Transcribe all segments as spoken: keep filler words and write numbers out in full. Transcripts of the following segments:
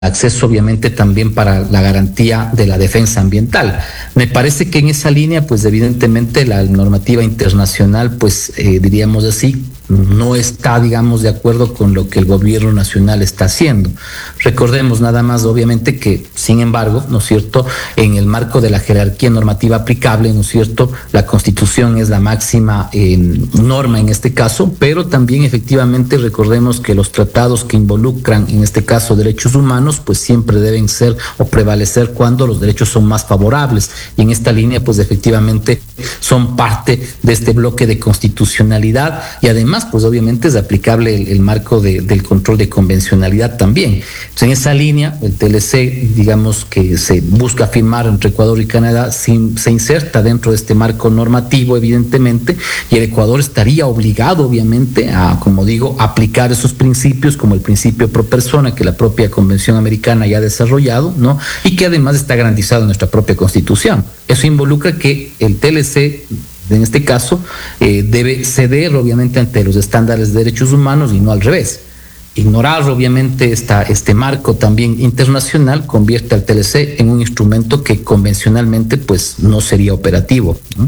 acceso obviamente también para la garantía de la defensa ambiental. Me parece que en esa línea, pues evidentemente la normativa internacional, pues eh, diríamos así, no está, digamos, de acuerdo con lo que el gobierno nacional está haciendo. Recordemos nada más, obviamente, que, sin embargo, ¿no es cierto?, en el marco de la jerarquía normativa aplicable, ¿no es cierto?, la Constitución es la máxima eh, norma en este caso, pero también efectivamente recordemos que los tratados que involucran, en este caso, derechos humanos, pues siempre deben ser o prevalecer cuando los derechos son más favorables. Y en esta línea, pues efectivamente son parte de este bloque de constitucionalidad y además, pues obviamente es aplicable el, el marco de, del control de convencionalidad también. Entonces, en esa línea, el T L C, digamos que se busca firmar entre Ecuador y Canadá, sin, se inserta dentro de este marco normativo, evidentemente, y el Ecuador estaría obligado, obviamente, a, como digo, aplicar esos principios, como el principio pro persona que la propia Convención Americana ya ha desarrollado, ¿no? Y que además está garantizado en nuestra propia Constitución. Eso involucra que el T L C, en este caso, eh, debe ceder obviamente ante los estándares de derechos humanos y no al revés. Ignorar obviamente esta, este marco también internacional convierte al T L C en un instrumento que convencionalmente pues no sería operativo, ¿no?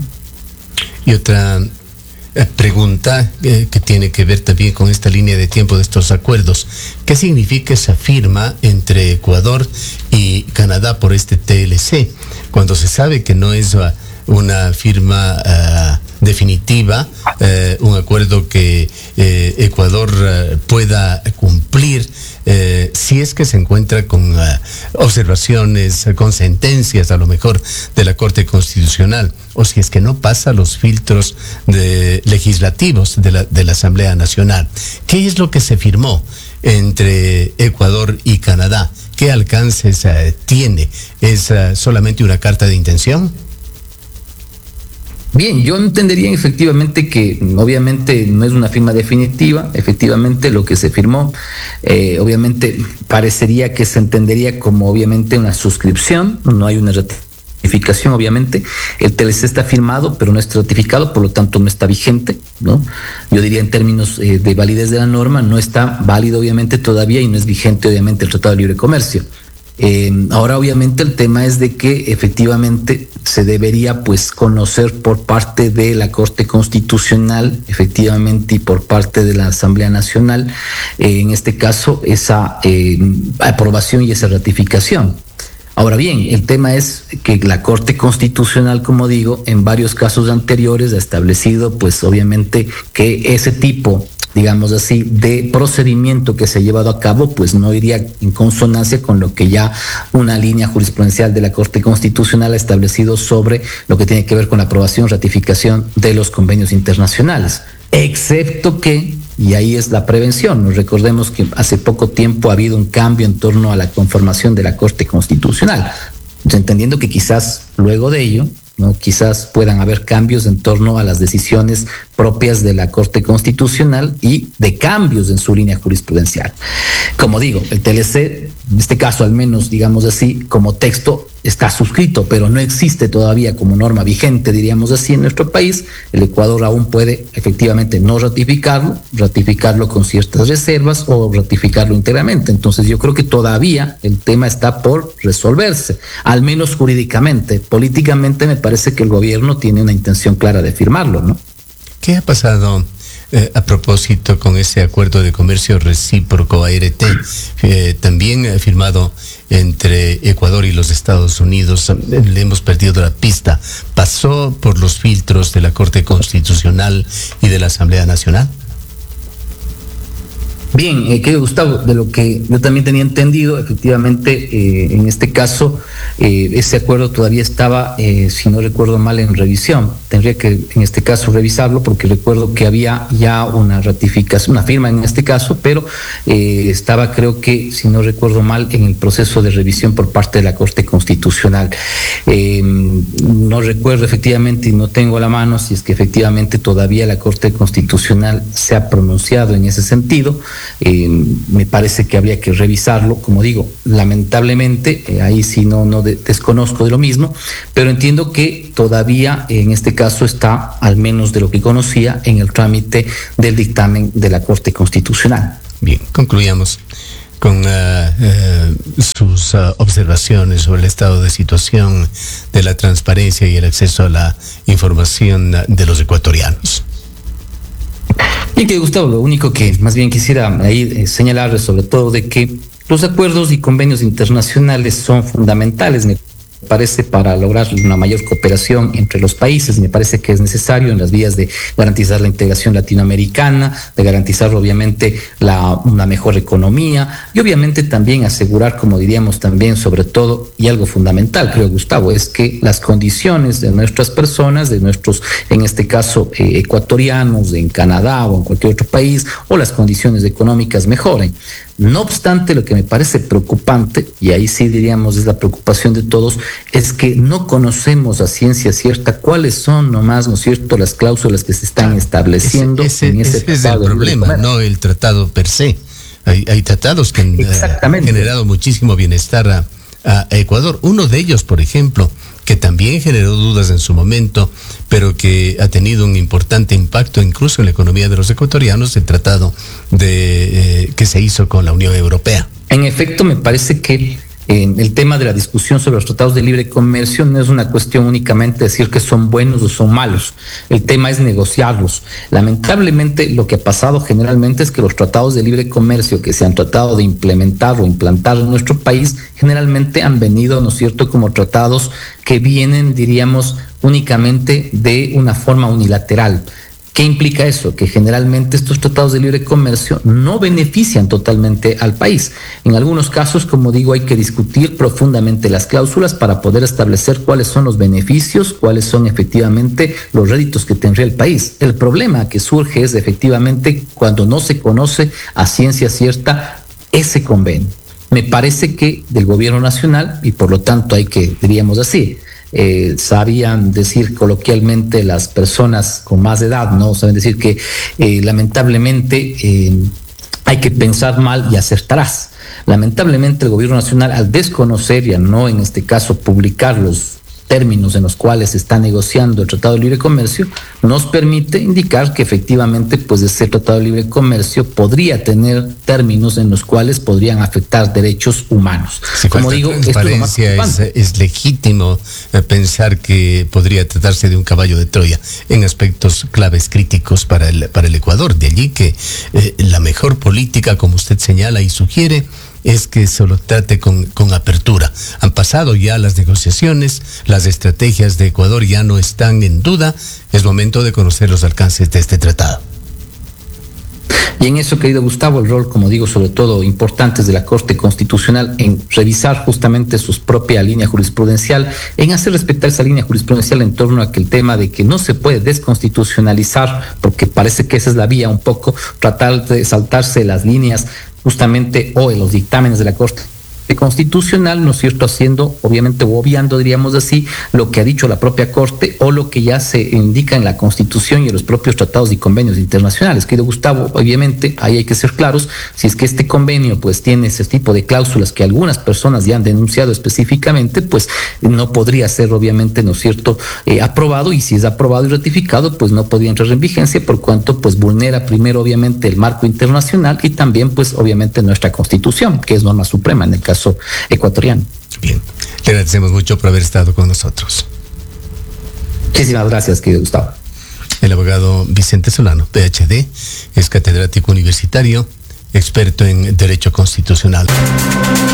Y otra pregunta eh, que tiene que ver también con esta línea de tiempo de estos acuerdos. ¿Qué significa esa firma entre Ecuador y Canadá por este T L C? Cuando se sabe que no es uh, una firma uh, definitiva, uh, un acuerdo que uh, Ecuador uh, pueda cumplir, uh, si es que se encuentra con uh, observaciones, uh, con sentencias a lo mejor de la Corte Constitucional, o si es que no pasa los filtros de, legislativos de la, de la Asamblea Nacional. ¿Qué es lo que se firmó entre Ecuador y Canadá? ¿Qué alcances uh, tiene? ¿Es uh, solamente una carta de intención? Bien, yo entendería efectivamente que obviamente no es una firma definitiva, efectivamente lo que se firmó, eh, obviamente parecería que se entendería como obviamente una suscripción, no hay una ratificación obviamente, el T L C está firmado pero no está ratificado, por lo tanto no está vigente, ¿no? Yo diría en términos eh, de validez de la norma, no está válido obviamente todavía y no es vigente obviamente el Tratado de Libre Comercio. Eh, ahora obviamente el tema es de que efectivamente se debería pues conocer por parte de la Corte Constitucional efectivamente y por parte de la Asamblea Nacional eh, en este caso esa eh, aprobación y esa ratificación. Ahora bien, el tema es que la Corte Constitucional, como digo, en varios casos anteriores ha establecido pues obviamente que ese tipo, digamos así, de procedimiento que se ha llevado a cabo, pues no iría en consonancia con lo que ya una línea jurisprudencial de la Corte Constitucional ha establecido sobre lo que tiene que ver con la aprobación, ratificación de los convenios internacionales. Excepto que, y ahí es la prevención, nos recordemos que hace poco tiempo ha habido un cambio en torno a la conformación de la Corte Constitucional, entendiendo que quizás luego de ello, ¿no?, quizás puedan haber cambios en torno a las decisiones propias de la Corte Constitucional y de cambios en su línea jurisprudencial. Como digo, el T L C, en este caso al menos, digamos así, como texto está suscrito, pero no existe todavía como norma vigente, diríamos así, en nuestro país. El Ecuador aún puede efectivamente no ratificarlo, ratificarlo con ciertas reservas o ratificarlo íntegramente. Entonces yo creo que todavía el tema está por resolverse, al menos jurídicamente. Políticamente me parece que el gobierno tiene una intención clara de firmarlo, ¿no? ¿Qué ha pasado eh, a propósito con ese acuerdo de comercio recíproco A R T, eh, también eh, firmado entre Ecuador y los Estados Unidos? Le hemos perdido la pista. ¿Pasó por los filtros de la Corte Constitucional y de la Asamblea Nacional? Bien, eh, querido Gustavo, de lo que yo también tenía entendido, efectivamente, eh, en este caso, eh, ese acuerdo todavía estaba, eh, si no recuerdo mal, en revisión. Tendría que, en este caso, revisarlo, porque recuerdo que había ya una ratificación, una firma en este caso, pero eh, estaba, creo que, si no recuerdo mal, en el proceso de revisión por parte de la Corte Constitucional. Eh, no recuerdo efectivamente y no tengo a la mano si es que efectivamente todavía la Corte Constitucional se ha pronunciado en ese sentido. Eh, me parece que habría que revisarlo, como digo, lamentablemente, eh, ahí sí no, no de, desconozco de lo mismo, pero entiendo que todavía en este caso está, al menos de lo que conocía, en el trámite del dictamen de la Corte Constitucional. Bien, concluyamos con uh, uh, sus uh, observaciones sobre el estado de situación de la transparencia y el acceso a la información de los ecuatorianos. Y que Gustavo, lo único que más bien quisiera ahí eh, señalar es sobre todo de que los acuerdos y convenios internacionales son fundamentales, me parece, para lograr una mayor cooperación entre los países. Me parece que es necesario en las vías de garantizar la integración latinoamericana, de garantizar obviamente la, una mejor economía y obviamente también asegurar, como diríamos también, sobre todo, y algo fundamental, creo, Gustavo, es que las condiciones de nuestras personas, de nuestros, en este caso, eh, ecuatorianos, en Canadá o en cualquier otro país, o las condiciones económicas mejoren. No obstante, lo que me parece preocupante, y ahí sí diríamos es la preocupación de todos, es que no conocemos a ciencia cierta cuáles son nomás, ¿no es cierto?, las cláusulas que se están estableciendo. Ese, ese, en ese, ese es el problema, no el tratado per se. Hay, hay tratados que han uh, generado muchísimo bienestar a, a Ecuador. Uno de ellos, por ejemplo, que también generó dudas en su momento, pero que ha tenido un importante impacto incluso en la economía de los ecuatorianos, el tratado de, eh, que se hizo con la Unión Europea. En efecto, me parece que eh, el tema de la discusión sobre los tratados de libre comercio no es una cuestión únicamente decir que son buenos o son malos. El tema es negociarlos. Lamentablemente, lo que ha pasado generalmente es que los tratados de libre comercio que se han tratado de implementar o implantar en nuestro país generalmente han venido, ¿no es cierto?, como tratados que vienen, diríamos, únicamente de una forma unilateral. ¿Qué implica eso? Que generalmente estos tratados de libre comercio no benefician totalmente al país. En algunos casos, como digo, hay que discutir profundamente las cláusulas para poder establecer cuáles son los beneficios, cuáles son efectivamente los réditos que tendría el país. El problema que surge es efectivamente cuando no se conoce a ciencia cierta ese convenio. Me parece que del gobierno nacional, y por lo tanto hay que, diríamos así, Eh, sabían decir coloquialmente las personas con más edad, ¿no? Saben decir que eh, lamentablemente eh, hay que pensar mal y acertarás. Lamentablemente el gobierno nacional, al desconocer y al no, en este caso, publicar los términos en los cuales se está negociando el Tratado de Libre Comercio, nos permite indicar que efectivamente pues ese Tratado de Libre Comercio podría tener términos en los cuales podrían afectar derechos humanos. Si Como digo, esto es, lo más es, es legítimo pensar que podría tratarse de un caballo de Troya en aspectos claves críticos para el, para el Ecuador. De allí que eh, la mejor política, como usted señala y sugiere, es que se lo trate con, con apertura. Han pasado ya las negociaciones, las estrategias de Ecuador ya no están en duda. Es momento de conocer los alcances de este tratado. Y en eso, querido Gustavo, el rol, como digo, sobre todo importante de la Corte Constitucional en revisar justamente su propia línea jurisprudencial, en hacer respetar esa línea jurisprudencial en torno a que el tema de que no se puede desconstitucionalizar, porque parece que esa es la vía un poco, tratar de saltarse las líneas justamente o en los dictámenes de la Corte Constitucional, ¿no es cierto?, haciendo, obviamente, o obviando, diríamos así, lo que ha dicho la propia Corte o lo que ya se indica en la Constitución y en los propios tratados y convenios internacionales. Querido Gustavo, obviamente, ahí hay que ser claros, si es que este convenio, pues, tiene ese tipo de cláusulas que algunas personas ya han denunciado específicamente, pues, no podría ser, obviamente, ¿no es cierto?, eh, aprobado, y si es aprobado y ratificado, pues, no podría entrar en vigencia, por cuanto, pues, vulnera primero, obviamente, el marco internacional y también, pues, obviamente, nuestra Constitución, que es norma suprema en el caso ecuatoriano. Bien, le agradecemos mucho por haber estado con nosotros. Muchísimas gracias, querido Gustavo. El abogado Vicente Solano, P H D, es catedrático universitario, experto en Derecho Constitucional.